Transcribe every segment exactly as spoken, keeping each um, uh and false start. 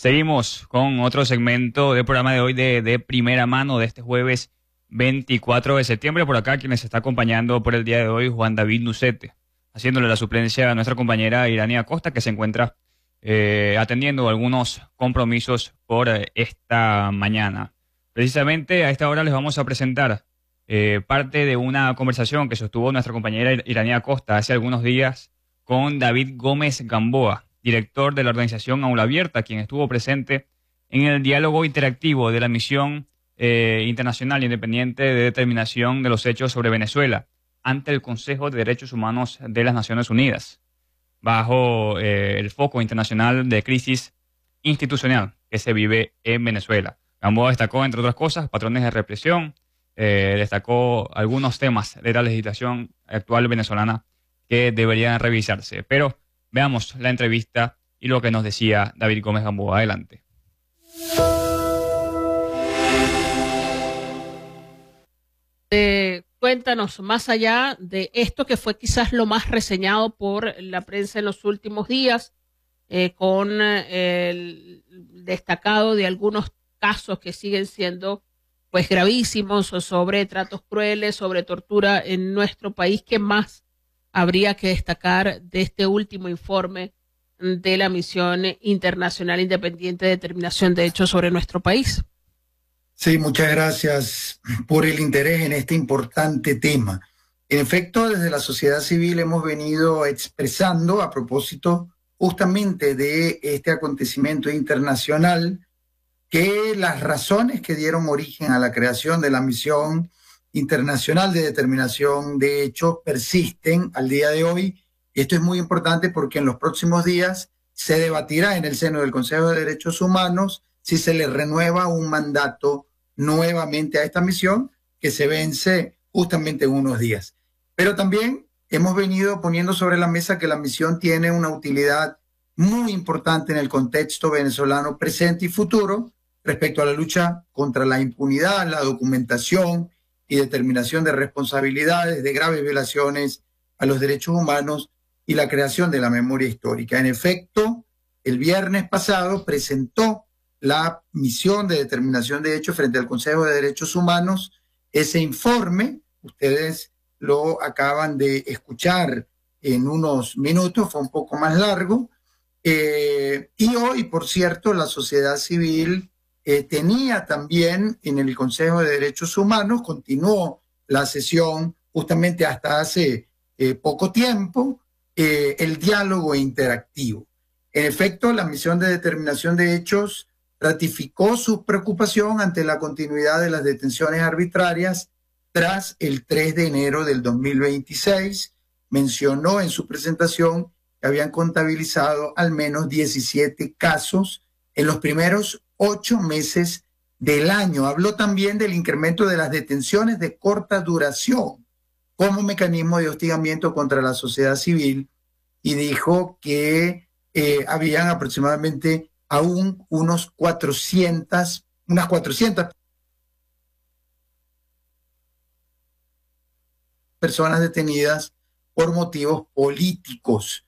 Seguimos con otro segmento del programa de hoy de, de primera mano de este jueves veinticuatro de septiembre. Por acá, quien les está acompañando por el día de hoy, Juan David Nucete, haciéndole la suplencia a nuestra compañera Irania Acosta, que se encuentra eh, atendiendo algunos compromisos por eh, esta mañana. Precisamente a esta hora les vamos a presentar eh, parte de una conversación que sostuvo nuestra compañera Irania Acosta hace algunos días con David Gómez Gamboa, director de la organización Aula Abierta, quien estuvo presente en el diálogo interactivo de la misión eh, internacional independiente de determinación de los hechos sobre Venezuela ante el Consejo de Derechos Humanos de las Naciones Unidas, bajo eh, el foco internacional de crisis institucional que se vive en Venezuela. Gamboa destacó, entre otras cosas, patrones de represión, eh, destacó algunos temas de la legislación actual venezolana que deberían revisarse. Pero veamos la entrevista y lo que nos decía David Gómez Gamboa. Adelante. Eh, cuéntanos, más allá de esto que fue quizás lo más reseñado por la prensa en los últimos días, eh, con eh, el destacado de algunos casos que siguen siendo pues gravísimos sobre tratos crueles, sobre tortura en nuestro país, ¿qué más habría que destacar de este último informe de la Misión Internacional Independiente de Determinación de Hechos sobre nuestro país? Sí, muchas gracias por el interés en este importante tema. En efecto, desde la sociedad civil hemos venido expresando a propósito justamente de este acontecimiento internacional que las razones que dieron origen a la creación de la Misión Internacional de Determinación de Hechos persisten al día de hoy. Y esto es muy importante porque en los próximos días se debatirá en el seno del Consejo de Derechos Humanos si se le renueva un mandato nuevamente a esta misión que se vence justamente en unos días. Pero también hemos venido poniendo sobre la mesa que la misión tiene una utilidad muy importante en el contexto venezolano presente y futuro respecto a la lucha contra la impunidad, la documentación y determinación de responsabilidades de graves violaciones a los derechos humanos y la creación de la memoria histórica. En efecto, el viernes pasado presentó la misión de determinación de hechos frente al Consejo de Derechos Humanos ese informe. Ustedes lo acaban de escuchar en unos minutos, fue un poco más largo. Eh, y hoy, por cierto, la sociedad civil eh, tenía también en el Consejo de Derechos Humanos, continuó la sesión justamente hasta hace eh, poco tiempo, eh, el diálogo interactivo. En efecto, la misión de determinación de hechos ratificó su preocupación ante la continuidad de las detenciones arbitrarias tras el tres de enero del dos mil veintiséis. Mencionó en su presentación que habían contabilizado al menos diecisiete casos en los primeros ocho meses del año. Habló también del incremento de las detenciones de corta duración como mecanismo de hostigamiento contra la sociedad civil y dijo que eh, habían aproximadamente aún unos cuatrocientas, unas cuatrocientas personas detenidas por motivos políticos.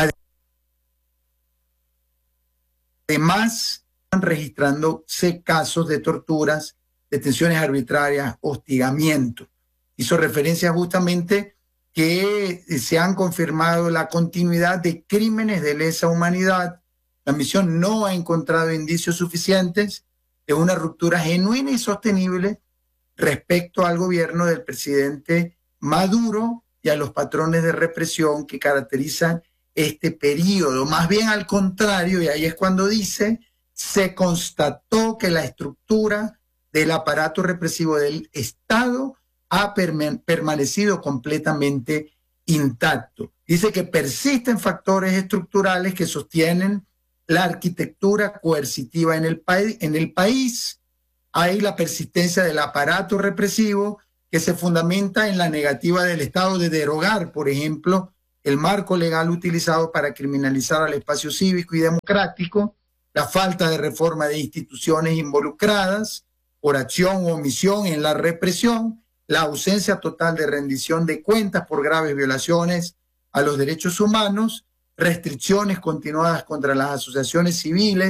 Además, están registrándose casos de torturas, detenciones arbitrarias, hostigamiento. Hizo referencia justamente que se han confirmado la continuidad de crímenes de lesa humanidad. La misión no ha encontrado indicios suficientes de una ruptura genuina y sostenible respecto al gobierno del presidente Maduro y a los patrones de represión que caracterizan este periodo. Más bien al contrario, y ahí es cuando dice, se constató que la estructura del aparato represivo del Estado ha perma- permanecido completamente intacto. Dice que persisten factores estructurales que sostienen la arquitectura coercitiva en el, pa- en el país. Hay la persistencia del aparato represivo que se fundamenta en la negativa del Estado de derogar, por ejemplo, el marco legal utilizado para criminalizar al espacio cívico y democrático, la falta de reforma de instituciones involucradas por acción o omisión en la represión, la ausencia total de rendición de cuentas por graves violaciones a los derechos humanos, restricciones continuadas contra las asociaciones civiles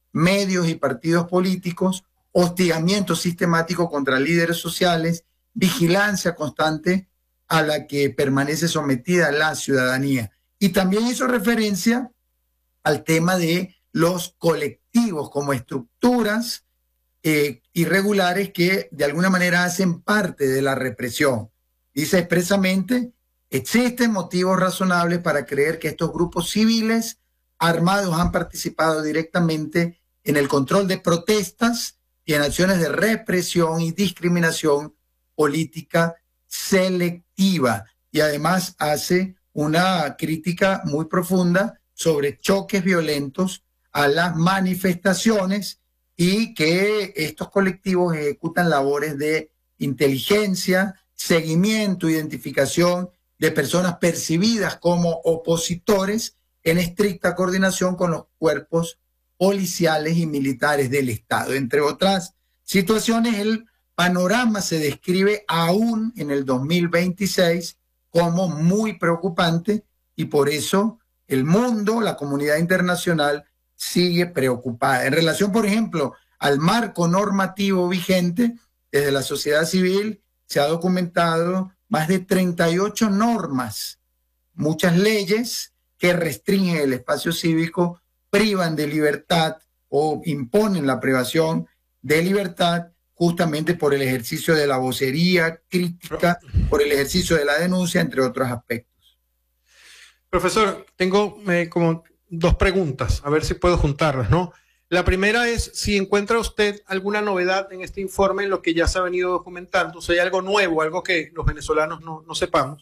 medios y partidos políticos, hostigamiento sistemático contra líderes sociales, vigilancia constante a la que permanece sometida la ciudadanía. Y también hizo referencia al tema de los colectivos como estructuras eh, irregulares que de alguna manera hacen parte de la represión. Dice expresamente, existen motivos razonables para creer que estos grupos civiles armados han participado directamente en el control de protestas y en acciones de represión y discriminación política selectiva. Y además hace una crítica muy profunda sobre choques violentos a las manifestaciones y que estos colectivos ejecutan labores de inteligencia, seguimiento, identificación de personas percibidas como opositores en estricta coordinación con los cuerpos policiales y militares del Estado. Entre otras situaciones, el panorama se describe aún en el dos mil veintiséis como muy preocupante y por eso el mundo, la comunidad internacional, sigue preocupada. En relación, por ejemplo, al marco normativo vigente, desde la sociedad civil se ha documentado más de treinta y ocho normas, muchas leyes que restringen el espacio cívico, privan de libertad o imponen la privación de libertad justamente por el ejercicio de la vocería crítica, por el ejercicio de la denuncia, entre otros aspectos. Profesor, tengo eh, como dos preguntas, a ver si puedo juntarlas, ¿no? La primera es si encuentra usted alguna novedad en este informe, en lo que ya se ha venido documentando, o sea, hay algo nuevo, algo que los venezolanos no, no sepamos.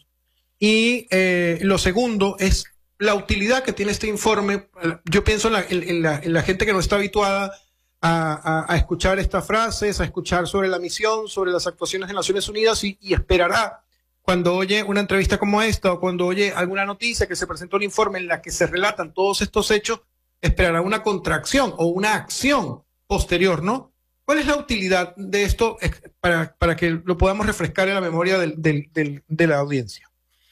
Y eh, lo segundo es la utilidad que tiene este informe. Yo pienso en la, en, en la, en la gente que no está habituada a, a, a escuchar estas frases, a escuchar sobre la misión, sobre las actuaciones de Naciones Unidas y, y esperará cuando oye una entrevista como esta o cuando oye alguna noticia que se presentó un informe en la que se relatan todos estos hechos, esperará una contracción o una acción posterior, ¿no? ¿Cuál es la utilidad de esto para, para que lo podamos refrescar en la memoria del, del, del, de la audiencia?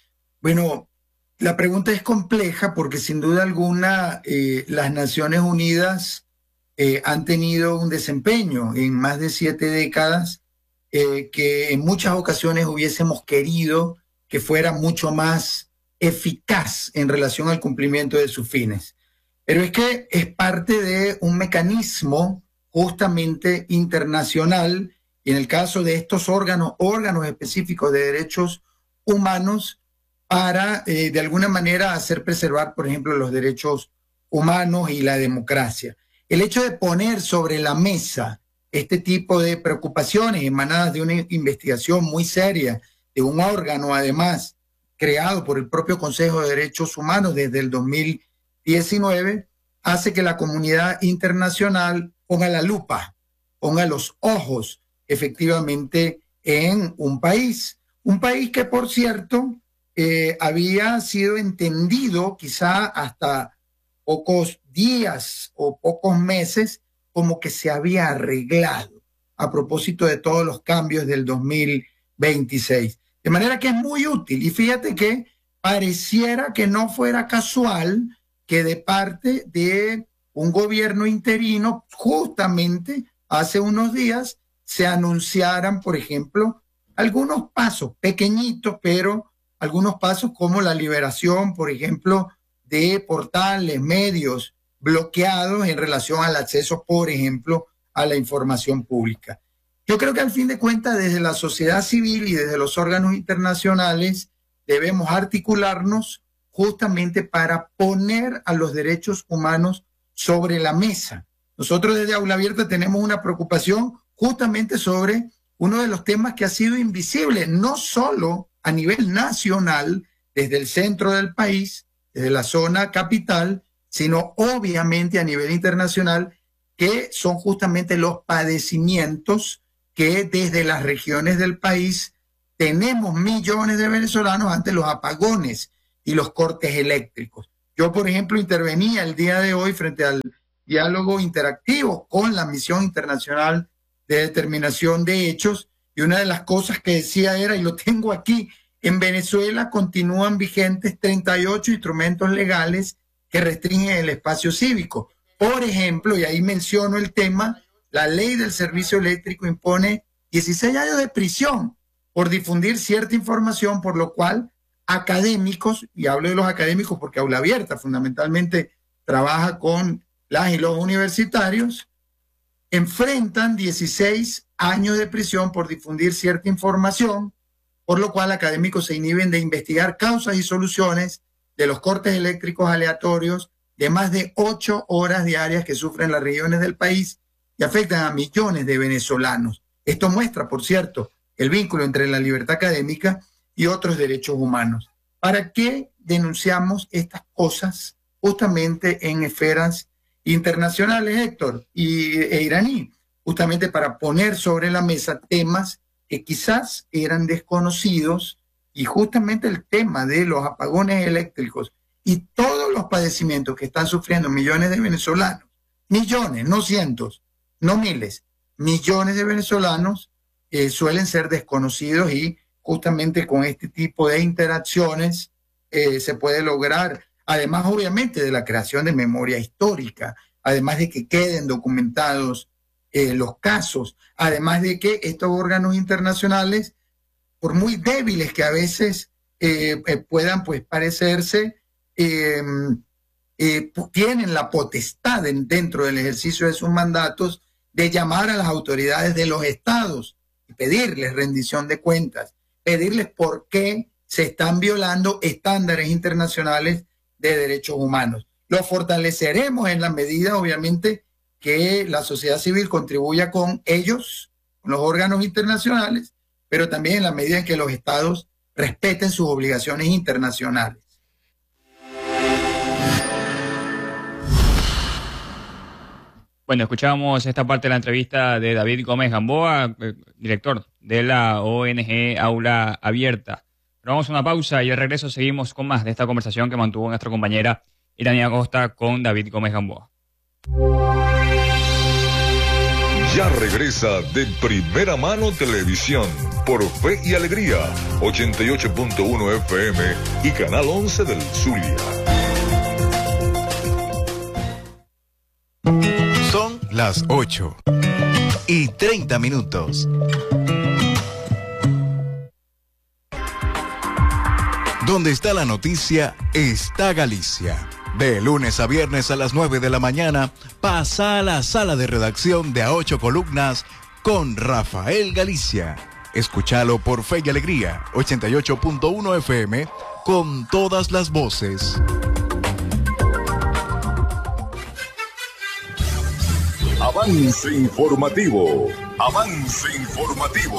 Bueno, la pregunta es compleja porque sin duda alguna eh, las Naciones Unidas eh, han tenido un desempeño en más de siete décadas eh, que en muchas ocasiones hubiésemos querido que fuera mucho más eficaz en relación al cumplimiento de sus fines. Pero es que es parte de un mecanismo justamente internacional, y en el caso de estos órganos, órganos específicos de derechos humanos, para eh, de alguna manera hacer preservar, por ejemplo, los derechos humanos y la democracia. El hecho de poner sobre la mesa este tipo de preocupaciones emanadas de una investigación muy seria, de un órgano además creado por el propio Consejo de Derechos Humanos desde el dos mil diecinueve, hace que la comunidad internacional ponga la lupa, ponga los ojos efectivamente en un país. Un país que, por cierto, eh, había sido entendido quizá hasta pocos días o pocos meses como que se había arreglado a propósito de todos los cambios del dos mil veintiséis. De manera que es muy útil. Y fíjate que pareciera que no fuera casual que de parte de un gobierno interino, justamente hace unos días, se anunciaran, por ejemplo, algunos pasos pequeñitos, pero algunos pasos como la liberación, por ejemplo, de portales, medios bloqueados en relación al acceso, por ejemplo, a la información pública. Yo creo que al fin de cuentas, desde la sociedad civil y desde los órganos internacionales, debemos articularnos justamente para poner a los derechos humanos sobre la mesa. Nosotros desde Aula Abierta tenemos una preocupación justamente sobre uno de los temas que ha sido invisible, no solo a nivel nacional, desde el centro del país, desde la zona capital, sino obviamente a nivel internacional, que son justamente los padecimientos que desde las regiones del país tenemos millones de venezolanos ante los apagones y los cortes eléctricos. Yo, por ejemplo, intervenía el día de hoy frente al diálogo interactivo con la Misión Internacional de Determinación de Hechos, y una de las cosas que decía era, y lo tengo aquí, en Venezuela continúan vigentes treinta y ocho instrumentos legales que restringen el espacio cívico. Por ejemplo, y ahí menciono el tema, la ley del servicio eléctrico impone dieciséis años de prisión por difundir cierta información, por lo cual académicos, y hablo de los académicos porque Aula Abierta fundamentalmente trabaja con las y los universitarios, enfrentan dieciséis años de prisión por difundir cierta información, por lo cual académicos se inhiben de investigar causas y soluciones de los cortes eléctricos aleatorios de más de ocho horas diarias que sufren las regiones del país y afectan a millones de venezolanos. Esto muestra, por cierto, el vínculo entre la libertad académica y otros derechos humanos. ¿Para qué denunciamos estas cosas justamente en esferas internacionales, Héctor, y, e iraní? Justamente para poner sobre la mesa temas que quizás eran desconocidos, y justamente el tema de los apagones eléctricos y todos los padecimientos que están sufriendo millones de venezolanos, millones, no cientos, no miles, millones de venezolanos eh, suelen ser desconocidos, y justamente con este tipo de interacciones eh, se puede lograr, además obviamente de la creación de memoria histórica, además de que queden documentados eh, los casos, además de que estos órganos internacionales, por muy débiles que a veces eh, eh, puedan pues parecerse, eh, eh, tienen la potestad en, dentro del ejercicio de sus mandatos de llamar a las autoridades de los estados y pedirles rendición de cuentas, pedirles por qué se están violando estándares internacionales de derechos humanos. Lo fortaleceremos en la medida, obviamente, que la sociedad civil contribuya con ellos, con los órganos internacionales, pero también en la medida en que los estados respeten sus obligaciones internacionales. Bueno, escuchábamos esta parte de la entrevista de David Gómez Gamboa, eh, director de la O N G Aula Abierta. Pero vamos a una pausa y al regreso seguimos con más de esta conversación que mantuvo nuestra compañera Iranía Costa con David Gómez Gamboa. Ya regresa de Primera Mano Televisión por Fe y Alegría, ochenta y ocho punto uno F M y Canal once del Zulia. Son las ocho y treinta minutos. Donde está la noticia, está Galicia. De lunes a viernes a las nueve de la mañana, pasa a la sala de redacción de A Ocho Columnas con Rafael Galicia. Escúchalo por Fe y Alegría, ochenta y ocho punto uno F M, con todas las voces. Avance informativo, avance informativo.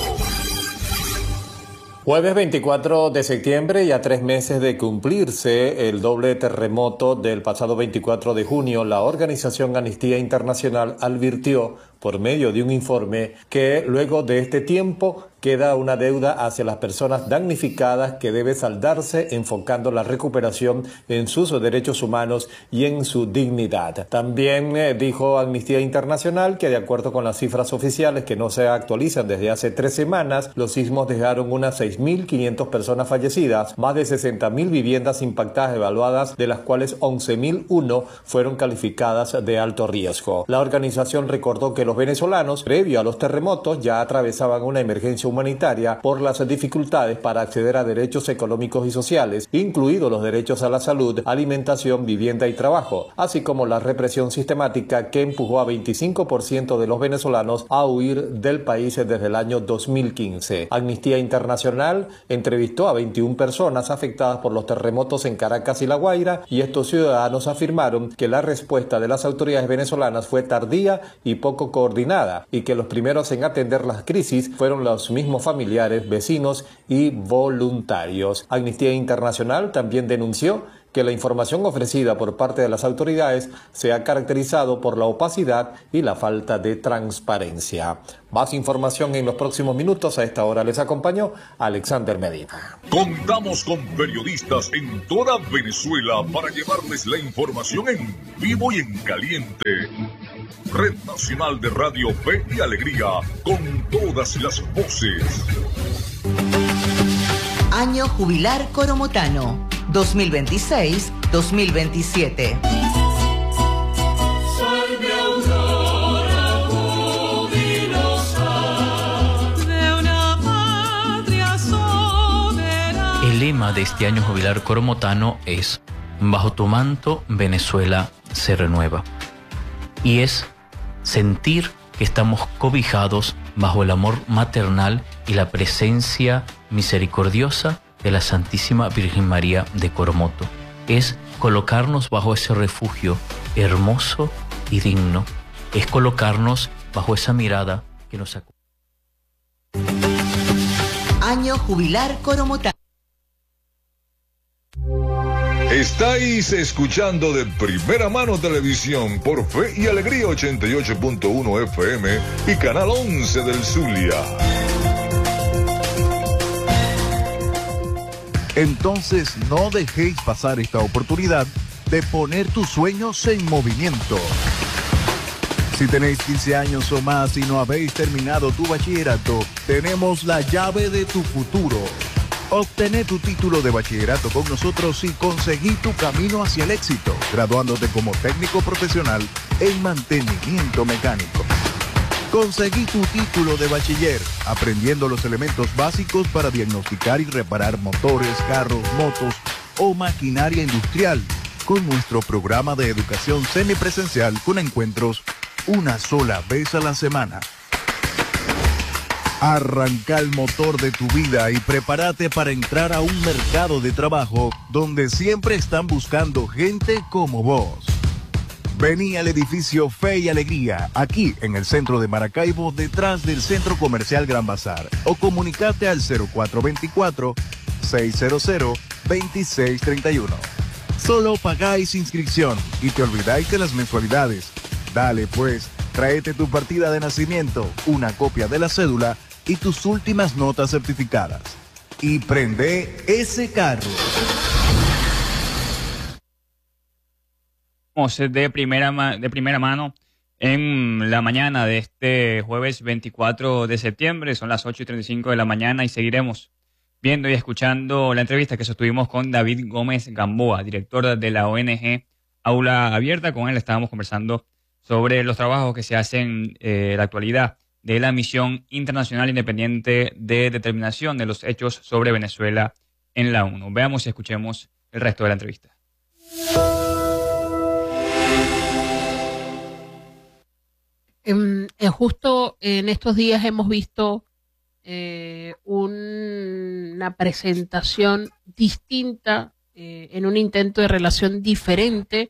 Jueves veinticuatro de septiembre, y a tres meses de cumplirse el doble terremoto del pasado veinticuatro de junio, la organización Amnistía Internacional advirtió por medio de un informe que luego de este tiempo queda una deuda hacia las personas damnificadas que debe saldarse enfocando la recuperación en sus derechos humanos y en su dignidad. También eh, dijo Amnistía Internacional que de acuerdo con las cifras oficiales que no se actualizan desde hace tres semanas, los sismos dejaron unas seis mil quinientas personas fallecidas, más de sesenta mil viviendas impactadas evaluadas, de las cuales once mil uno fueron calificadas de alto riesgo. La organización recordó que los venezolanos, previo a los terremotos, ya atravesaban una emergencia humanitaria por las dificultades para acceder a derechos económicos y sociales, incluidos los derechos a la salud, alimentación, vivienda y trabajo, así como la represión sistemática que empujó a veinticinco por ciento de los venezolanos a huir del país desde el año dos mil quince. Amnistía Internacional entrevistó a veintiuna personas afectadas por los terremotos en Caracas y La Guaira, y estos ciudadanos afirmaron que la respuesta de las autoridades venezolanas fue tardía y poco coordinada, y que los primeros en atender las crisis fueron los mismos familiares, vecinos y voluntarios. Amnistía Internacional también denunció que la información ofrecida por parte de las autoridades se ha caracterizado por la opacidad y la falta de transparencia. Más información en los próximos minutos. A esta hora les acompañó Alexander Medina. Contamos con periodistas en toda Venezuela para llevarles la información en vivo y en caliente. Red Nacional de Radio Fe y Alegría, con todas las voces. Año Jubilar Coromotano, dos mil veintiséis dos mil veintisiete. Soy de este año jubilar coromotano es: bajo tu manto, Venezuela se renueva. Y es sentir que estamos cobijados bajo el amor maternal y la presencia misericordiosa de la Santísima Virgen María de Coromoto. Es colocarnos bajo ese refugio hermoso y digno. Es colocarnos bajo esa mirada que nos acompaña. Año jubilar coromotano. Estáis escuchando de Primera Mano Televisión por Fe y Alegría ochenta y ocho punto uno F M y Canal once del Zulia. Entonces no dejéis pasar esta oportunidad de poner tus sueños en movimiento. Si tenéis quince años o más y no habéis terminado tu bachillerato, tenemos la llave de tu futuro. Obtener tu título de bachillerato con nosotros y conseguir tu camino hacia el éxito, graduándote como técnico profesional en mantenimiento mecánico. Conseguí tu título de bachiller, aprendiendo los elementos básicos para diagnosticar y reparar motores, carros, motos o maquinaria industrial, con nuestro programa de educación semipresencial con encuentros una sola vez a la semana. Arranca el motor de tu vida y prepárate para entrar a un mercado de trabajo donde siempre están buscando gente como vos. Vení al edificio Fe y Alegría, aquí en el centro de Maracaibo, detrás del Centro Comercial Gran Bazar, o comunicate al cero cuatro dos cuatro, seis cero cero, dos seis tres uno. Solo pagáis inscripción y te olvidáis de las mensualidades. Dale pues, tráete tu partida de nacimiento, una copia de la cédula y tus últimas notas certificadas. Y prende ese carro. De primera, de primera mano en la mañana de este jueves veinticuatro de septiembre. Son las ocho y treinta y cinco de la mañana y seguiremos viendo y escuchando la entrevista que sostuvimos con David Gómez Gamboa, director de la O N G Aula Abierta. Con él estábamos conversando sobre los trabajos que se hacen eh, en la actualidad de la Misión Internacional Independiente de Determinación de los Hechos sobre Venezuela en la ONU. Veamos y escuchemos el resto de la entrevista. En, en justo en estos días hemos visto eh, un, una presentación distinta eh, en un intento de relación diferente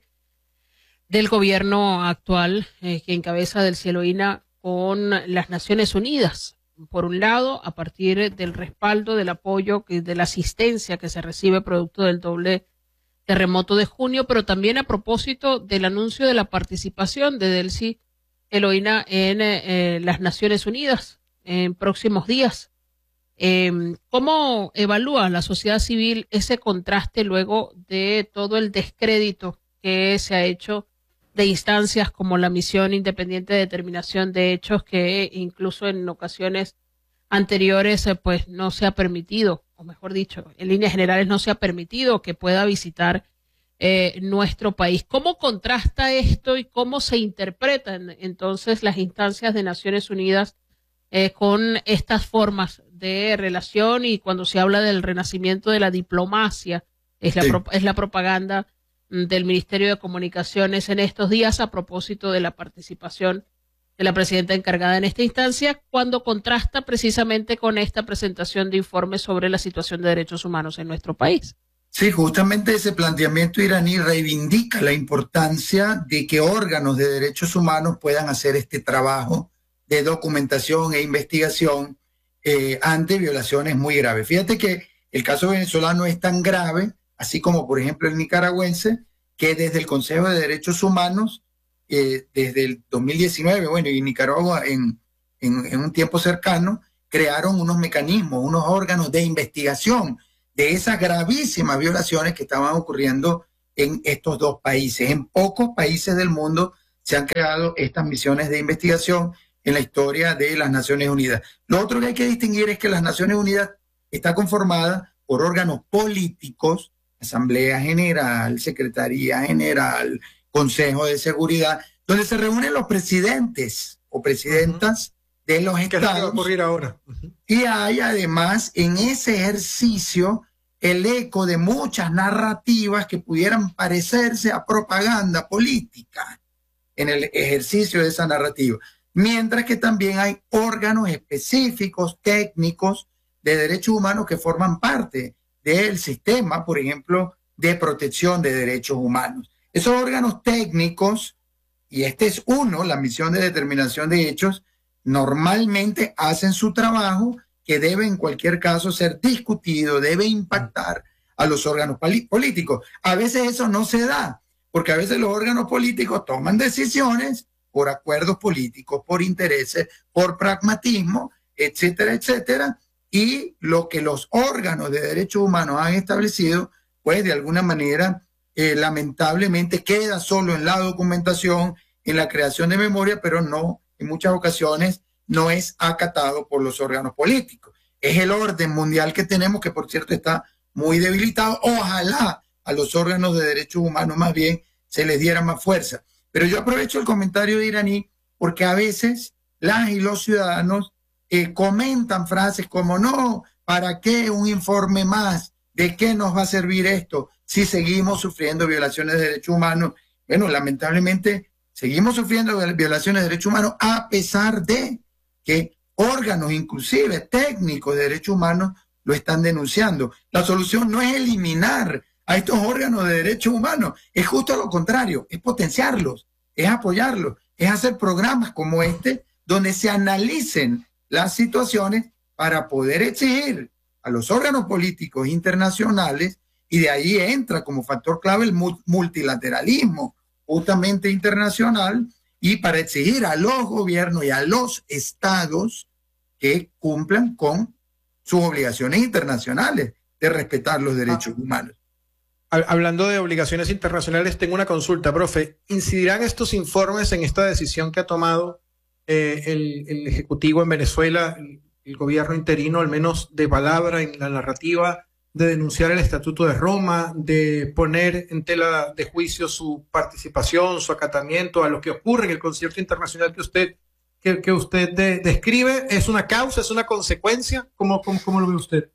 del gobierno actual eh, que encabeza del Cieloína con las Naciones Unidas. Por un lado, a partir del respaldo, del apoyo, de la asistencia que se recibe producto del doble terremoto de junio, pero también a propósito del anuncio de la participación de Delcy Cieloína en eh, las Naciones Unidas en próximos días. Eh, ¿Cómo evalúa la sociedad civil ese contraste luego de todo el descrédito que se ha hecho de instancias como la Misión Independiente de Determinación de Hechos, que incluso en ocasiones anteriores eh, pues no se ha permitido, o mejor dicho, en líneas generales no se ha permitido que pueda visitar eh, nuestro país? ¿Cómo contrasta esto y cómo se interpretan entonces las instancias de Naciones Unidas eh, con estas formas de relación? Y cuando se habla del renacimiento de la diplomacia, es la, sí. pro, es la propaganda del Ministerio de Comunicaciones en estos días a propósito de la participación de la presidenta encargada en esta instancia, cuando contrasta precisamente con esta presentación de informes sobre la situación de derechos humanos en nuestro país. Sí, justamente ese planteamiento iraní reivindica la importancia de que órganos de derechos humanos puedan hacer este trabajo de documentación e investigación eh, ante violaciones muy graves. Fíjate que el caso venezolano es tan grave, así como por ejemplo el nicaragüense, que desde el Consejo de Derechos Humanos, eh, desde el dos mil diecinueve, bueno, y Nicaragua en, en, en un tiempo cercano, crearon unos mecanismos, unos órganos de investigación de esas gravísimas violaciones que estaban ocurriendo en estos dos países. En pocos países del mundo se han creado estas misiones de investigación en la historia de las Naciones Unidas. Lo otro que hay que distinguir es que las Naciones Unidas está conformada por órganos políticos, Asamblea General, Secretaría General, Consejo de Seguridad, donde se reúnen los presidentes o presidentas uh-huh. de los estados. ¿Qué va a ocurrir ahora? Uh-huh. Y hay además en ese ejercicio el eco de muchas narrativas que pudieran parecerse a propaganda política en el ejercicio de esa narrativa. Mientras que también hay órganos específicos, técnicos, de derechos humanos que forman parte del sistema, por ejemplo, de protección de derechos humanos. Esos órganos técnicos, y este es uno, la misión de determinación de hechos, normalmente hacen su trabajo que debe en cualquier caso ser discutido, debe impactar a los órganos políticos. A veces eso no se da, porque a veces los órganos políticos toman decisiones por acuerdos políticos, por intereses, por pragmatismo, etcétera, etcétera, y lo que los órganos de derechos humanos han establecido, pues de alguna manera, eh, lamentablemente queda solo en la documentación, en la creación de memoria, pero no, en muchas ocasiones, no es acatado por los órganos políticos. Es el orden mundial que tenemos, que por cierto está muy debilitado. Ojalá a los órganos de derechos humanos más bien se les diera más fuerza. Pero yo aprovecho el comentario de Iraní porque a veces las y los ciudadanos eh, comentan frases como no, ¿para qué un informe más? ¿De qué nos va a servir esto si seguimos sufriendo violaciones de derechos humanos? Bueno, lamentablemente seguimos sufriendo violaciones de derechos humanos a pesar de que órganos, inclusive técnicos de derechos humanos, lo están denunciando. La solución no es eliminar a estos órganos de derechos humanos, es justo lo contrario, es potenciarlos, es apoyarlos, es hacer programas como este, donde se analicen las situaciones para poder exigir a los órganos políticos internacionales, y de ahí entra como factor clave el multilateralismo justamente internacional, y para exigir a los gobiernos y a los estados que cumplan con sus obligaciones internacionales de respetar los derechos ah. humanos. Hablando de obligaciones internacionales, tengo una consulta, profe. ¿Incidirán estos informes en esta decisión que ha tomado eh, el, el Ejecutivo en Venezuela, el, el gobierno interino, al menos de palabra, en la narrativa, de denunciar el Estatuto de Roma, de poner en tela de juicio su participación, su acatamiento a lo que ocurre en el concierto internacional que usted, que, que usted de, describe? ¿Es una causa, es una consecuencia? ¿Cómo, cómo, cómo lo ve usted?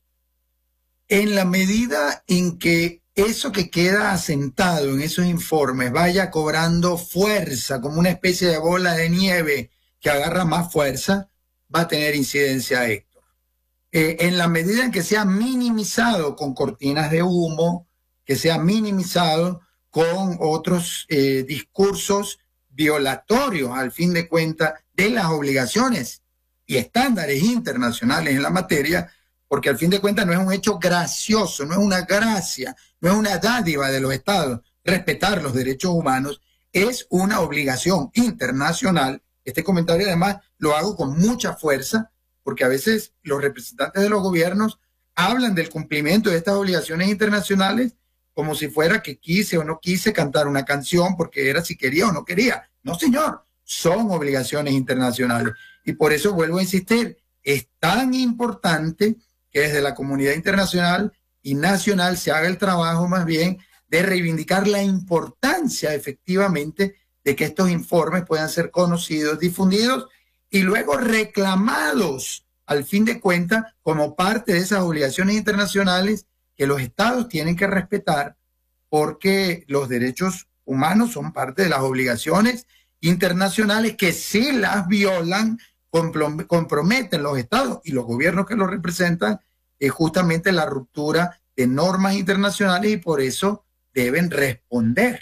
En la medida en que eso que queda asentado en esos informes vaya cobrando fuerza, como una especie de bola de nieve que agarra más fuerza, va a tener incidencia esto. Eh, en la medida en que sea minimizado con cortinas de humo, que sea minimizado con otros eh, discursos violatorios, al fin de cuentas, de las obligaciones y estándares internacionales en la materia, porque al fin de cuentas no es un hecho gracioso, no es una gracia, no es una dádiva de los estados respetar los derechos humanos, es una obligación internacional. Este comentario además lo hago con mucha fuerza, porque a veces los representantes de los gobiernos hablan del cumplimiento de estas obligaciones internacionales como si fuera que quise o no quise cantar una canción porque era si quería o no quería. No, señor, son obligaciones internacionales. Y por eso vuelvo a insistir, es tan importante que desde la comunidad internacional y nacional se haga el trabajo más bien de reivindicar la importancia efectivamente de que estos informes puedan ser conocidos, difundidos y luego reclamados, al fin de cuentas, como parte de esas obligaciones internacionales que los estados tienen que respetar, porque los derechos humanos son parte de las obligaciones internacionales que si las violan, comprometen los estados y los gobiernos que los representan, es justamente la ruptura de normas internacionales y por eso deben responder.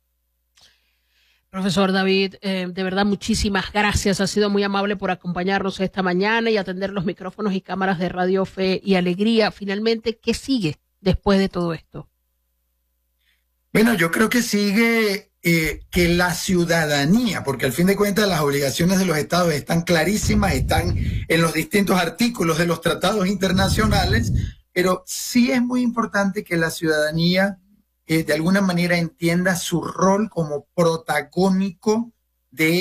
Profesor David, eh, de verdad muchísimas gracias. Ha sido muy amable por acompañarnos esta mañana y atender los micrófonos y cámaras de Radio Fe y Alegría. Finalmente, ¿qué sigue después de todo esto? Bueno, yo creo que sigue eh, que la ciudadanía, porque al fin de cuentas las obligaciones de los estados están clarísimas, están en los distintos artículos de los tratados internacionales, pero sí es muy importante que la ciudadanía Eh, de alguna manera entienda su rol como protagónico de